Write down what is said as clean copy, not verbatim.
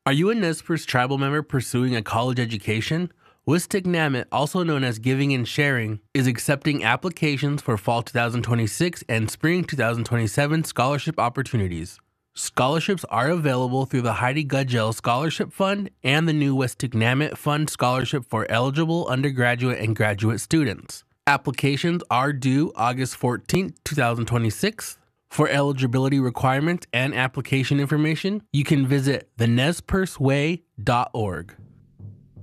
Are you a Nez Perce tribal member pursuing a college education? Wistik-Namit, also known as Giving and Sharing, is accepting applications for fall 2026 and spring 2027 scholarship opportunities. Scholarships are available through the Heidi Gudgel Scholarship Fund and the new Wistik-Namit Fund Scholarship for eligible undergraduate and graduate students. Applications are due August 14, 2026. For eligibility requirements and application information, you can visit thenezperceway.org.